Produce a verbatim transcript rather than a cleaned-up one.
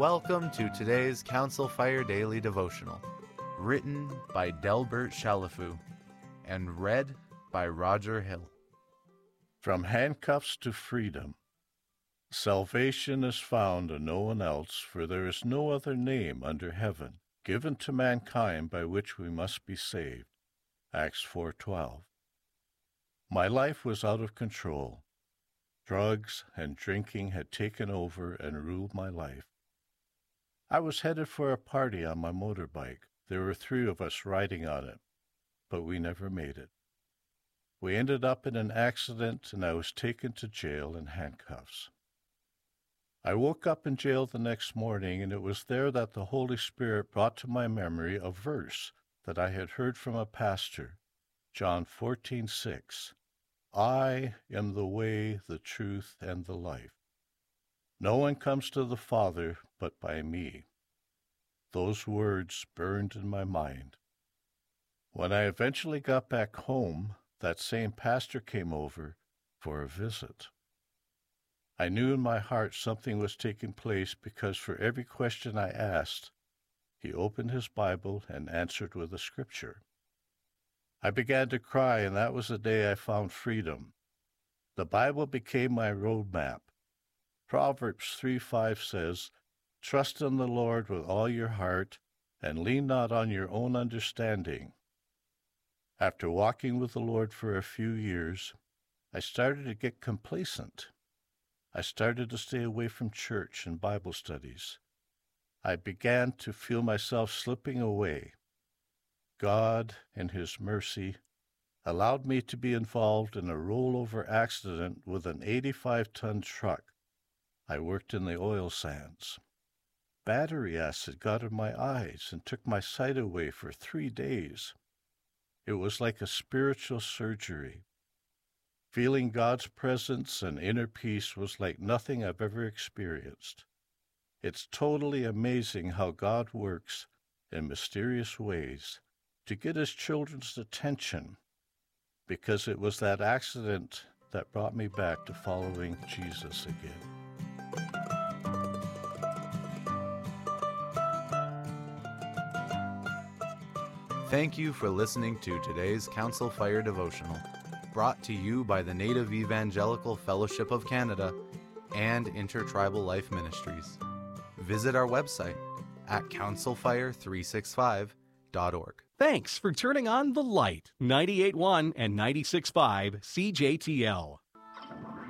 Welcome to today's Council Fire Daily Devotional, written by Delbert Chalifoux and read by Roger Hill. From handcuffs to freedom. Salvation is found in no one else, for there is no other name under heaven given to mankind by which we must be saved. Acts four twelve. My life was out of control. Drugs and drinking had taken over and ruled my life. I was headed for a party on my motorbike. There were three of us riding on it, but we never made it. We ended up in an accident, and I was taken to jail in handcuffs. I woke up in jail the next morning, and it was there that the Holy Spirit brought to my memory a verse that I had heard from a pastor, John fourteen six. I am the way, the truth, and the life. No one comes to the Father but by me. Those words burned in my mind. When I eventually got back home, that same pastor came over for a visit. I knew in my heart something was taking place because for every question I asked, he opened his Bible and answered with a scripture. I began to cry, and that was the day I found freedom. The Bible became my roadmap. Proverbs three five says, "Trust in the Lord with all your heart, and lean not on your own understanding." After walking with the Lord for a few years, I started to get complacent. I started to stay away from church and Bible studies. I began to feel myself slipping away. God, in His mercy, allowed me to be involved in a rollover accident with an eighty-five ton truck. I worked in the oil sands. Battery acid got in my eyes and took my sight away for three days. It was like a spiritual surgery. Feeling God's presence and inner peace was like nothing I've ever experienced. It's totally amazing how God works in mysterious ways to get His children's attention, because it was that accident that brought me back to following Jesus again. Thank you for listening to today's Council Fire Devotional, brought to you by the Native Evangelical Fellowship of Canada and Intertribal Life Ministries. Visit our website at council fire three sixty-five dot org. Thanks for turning on The Light, ninety-eight point one and ninety-six point five C J T L.